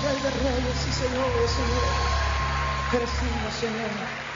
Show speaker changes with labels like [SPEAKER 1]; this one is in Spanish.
[SPEAKER 1] Rey de reyes y Señor de señores. Eres digno, Señor.